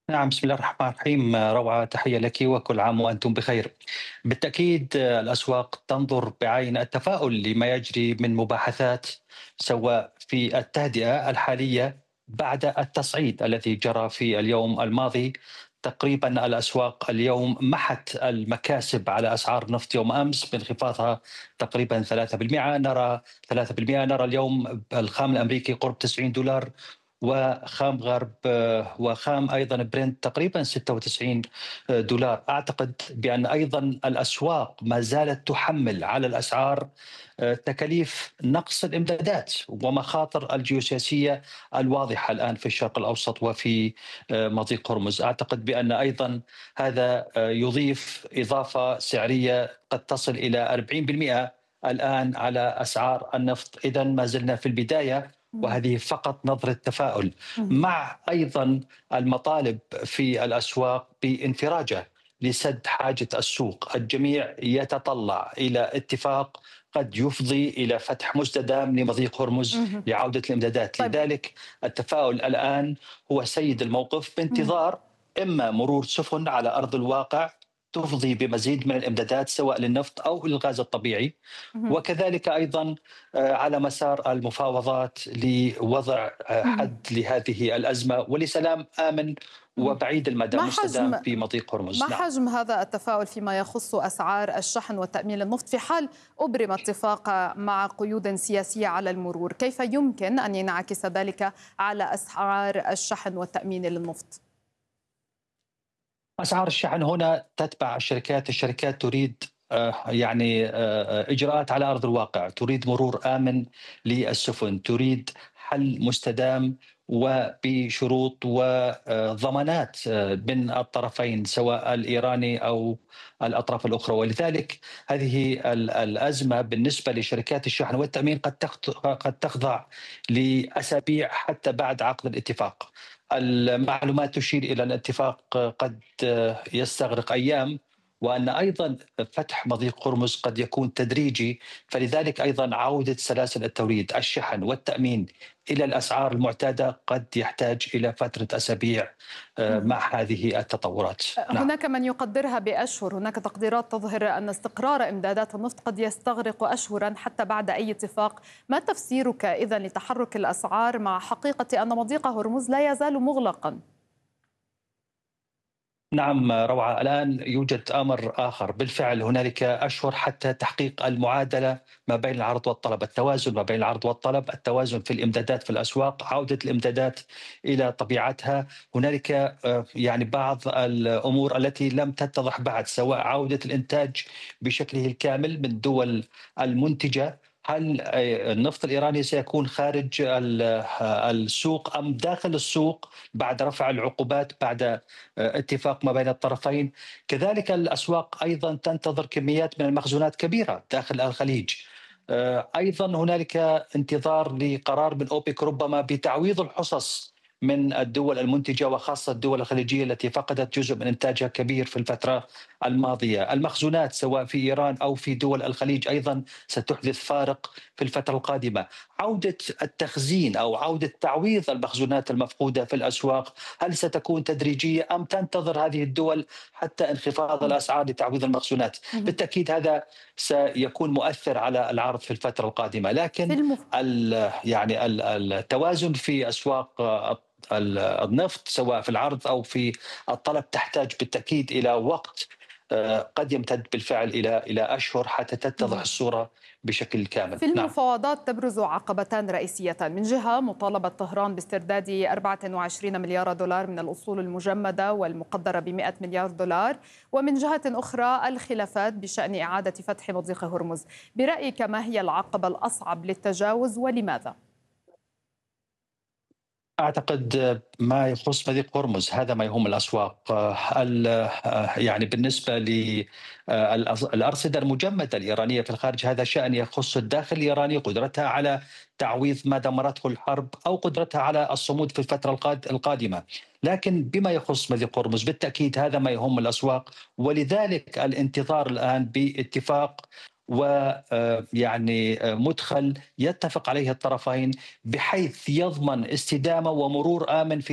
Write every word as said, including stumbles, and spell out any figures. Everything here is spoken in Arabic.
نعم، بسم الله الرحمن الرحيم. روعة، تحية لك وكل عام وأنتم بخير. بالتأكيد آه، الأسواق تنظر بعين التفاؤل لما يجري من مباحثات، سواء في التهدئة الحالية بعد التصعيد الذي جرى في اليوم الماضي. تقريبا الأسواق اليوم محت المكاسب على أسعار النفط يوم أمس بانخفاضها تقريبا ثلاثة بالمئة. نرى ثلاثة بالمئة نرى اليوم الخام الأمريكي قرب تسعين دولار، وخام غرب آه، وخام ايضا برنت تقريبا ستة وتسعين دولار. اعتقد بان ايضا الاسواق ما زالت تحمل على الاسعار آه، تكاليف نقص الامدادات ومخاطر الجيوسياسيه الواضحه الان في الشرق الاوسط وفي آه، مضيق هرمز. اعتقد بان ايضا هذا آه، يضيف اضافه سعريه قد تصل الى أربعين بالمئة الان على اسعار النفط. اذا ما زلنا في البدايه، مم. وهذه فقط نظرة تفاؤل، مم. مع أيضا المطالب في الأسواق بانفراجة لسد حاجة السوق. الجميع يتطلع إلى اتفاق قد يفضي إلى فتح مستدام لمضيق هرمز مم. لعودة الإمدادات. طيب. لذلك التفاؤل الآن هو سيد الموقف، مم. بانتظار إما مرور سفن على أرض الواقع تفضي بمزيد من الإمدادات سواء للنفط أو للغاز الطبيعي، مم. وكذلك أيضا آه، على مسار المفاوضات لوضع آه، مم. حد لهذه الأزمة ولسلام آمن مم. وبعيد المدى ما مستدام حجم في مضيق ما هرمز. نعم. حجم هذا التفاؤل فيما يخص أسعار الشحن والتأمين للنفط في حال أبرم اتفاق مع قيود سياسية على المرور؟ كيف يمكن أن ينعكس ذلك على أسعار الشحن والتأمين للنفط؟ أسعار الشحن هنا تتبع الشركات. الشركات تريد آه، يعني آه، إجراءات على أرض الواقع، تريد مرور آمن للسفن، تريد حل مستدام وبشروط وضمانات آه، من الطرفين سواء الإيراني أو الأطراف الأخرى. ولذلك هذه ال- الأزمة بالنسبة لشركات الشحن والتأمين قد تخت- قد تخضع لأسابيع حتى بعد عقد الاتفاق. المعلومات تشير إلى أن الاتفاق قد يستغرق أيام، وأن أيضا فتح مضيق هرمز قد يكون تدريجي. فلذلك أيضا عودة سلاسل التوريد، الشحن والتأمين إلى الأسعار المعتادة قد يحتاج إلى فترة أسابيع آه، مع هذه التطورات. نعم. هناك من يقدرها بأشهر. هناك تقديرات تظهر أن استقرار إمدادات النفط قد يستغرق أشهرا حتى بعد أي اتفاق. ما تفسيرك إذن لتحرك الأسعار مع حقيقة أن مضيق هرمز لا يزال مغلقا؟ نعم، روعة. الآن يوجد أمر آخر، بالفعل هنالك أشهر حتى تحقيق المعادلة ما بين العرض والطلب، التوازن ما بين العرض والطلب، التوازن في الإمدادات في الأسواق، عودة الإمدادات إلى طبيعتها. هنالك آه، يعني بعض الأمور التي لم تتضح بعد، سواء عودة الإنتاج بشكله الكامل من الدول المنتجة. هل آه، النفط الإيراني سيكون خارج ال- آه، السوق أم داخل السوق بعد رفع العقوبات، بعد اتفاق ما بين الطرفين؟ كذلك الأسواق أيضا تنتظر كميات من المخزونات كبيرة داخل الخليج. آه، أيضا هنالك انتظار لقرار من أوبك ربما بتعويض الحصص من الدول المنتجة، وخاصة الدول الخليجية التي فقدت جزء من إنتاجها كبير في الفترة الماضية. المخزونات سواء في إيران أو في دول الخليج أيضا ستحدث فارق في الفترة القادمة. عودة التخزين أو عودة تعويض المخزونات المفقودة في الأسواق، هل ستكون تدريجية أم تنتظر هذه الدول حتى انخفاض الأسعار لتعويض المخزونات؟ بالتأكيد هذا سيكون مؤثر على العرض في الفترة القادمة، في لكن المف... ال يعني ال- التوازن في أسواق ال- النفط سواء في العرض أو في الطلب تحتاج بالتأكيد إلى وقت آه، قد يمتد بالفعل إلى إلى أشهر حتى تتضح الصورة بشكل كامل. في نعم. المفاوضات تبرز عقبتان رئيسيتان. من جهة مطالبة طهران باسترداد أربعة وعشرين مليار دولار من الأصول المجمدة والمقدرة ب مئة مليار دولار، ومن جهة أخرى الخلافات بشأن إعادة فتح مضيق هرمز. برأيك ما هي العقبة الأصعب للتجاوز ولماذا؟ أعتقد ما يخص مضيق هرمز هذا ما يهم الأسواق. آه، ال- آه، يعني بالنسبة للأرصدة المجمدة الإيرانية في الخارج، هذا شأن يخص الداخل الإيراني، قدرتها على تعويض ما دمرته الحرب أو قدرتها على الصمود في الفترة القاد- القادمة. لكن بما يخص مضيق هرمز بالتأكيد هذا ما يهم الأسواق، ولذلك الانتظار الآن باتفاق ويعني مدخل يتفق عليه الطرفين بحيث يضمن استدامة ومرور آمن في